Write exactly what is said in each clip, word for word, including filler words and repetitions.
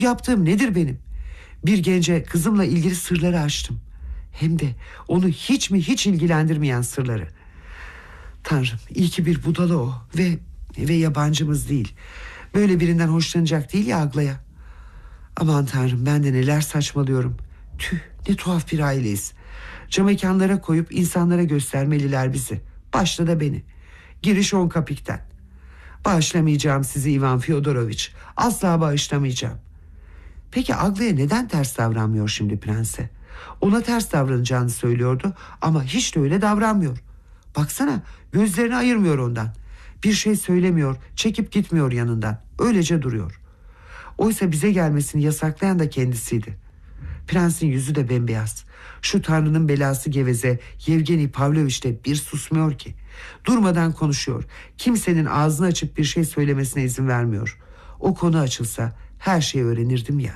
Yaptığım nedir benim? Bir gence kızımla ilgili sırları açtım. Hem de onu hiç mi hiç ilgilendirmeyen sırları. Tanrım, iyi ki bir budala o ve ve yabancımız değil. Böyle birinden hoşlanacak değil ya Aglaya. Aman Tanrım, ben de neler saçmalıyorum. Tüh, ne tuhaf bir aileyiz. Camekanlara koyup insanlara göstermeliler bizi. Başta da beni. Giriş on kapikten. Bağışlamayacağım sizi Ivan Fyodoroviç. Asla bağışlamayacağım. Peki Aglaya neden ters davranmıyor şimdi prense? Ona ters davranacağını söylüyordu ama hiç de öyle davranmıyor. Baksana, gözlerini ayırmıyor ondan. Bir şey söylemiyor, çekip gitmiyor yanından. Öylece duruyor. Oysa bize gelmesini yasaklayan da kendisiydi. Prensin yüzü de bembeyaz. Şu Tanrı'nın belası geveze Yevgeni Pavloviç de bir susmuyor ki. Durmadan konuşuyor. Kimsenin ağzını açıp bir şey söylemesine izin vermiyor. O konu açılsa her şeyi öğrenirdim ya.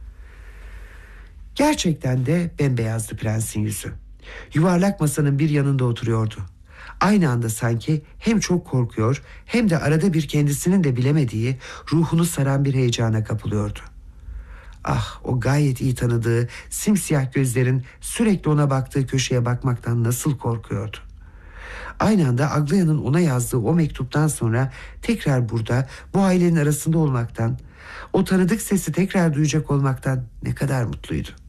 Gerçekten de bembeyazdı prensin yüzü. Yuvarlak masanın bir yanında oturuyordu. Aynı anda sanki hem çok korkuyor hem de arada bir kendisinin de bilemediği ruhunu saran bir heyecana kapılıyordu. Ah, o gayet iyi tanıdığı simsiyah gözlerin sürekli ona baktığı köşeye bakmaktan nasıl korkuyordu. Aynı anda Aglaya'nın ona yazdığı o mektuptan sonra tekrar burada, bu ailenin arasında olmaktan, o tanıdık sesi tekrar duyacak olmaktan ne kadar mutluydu.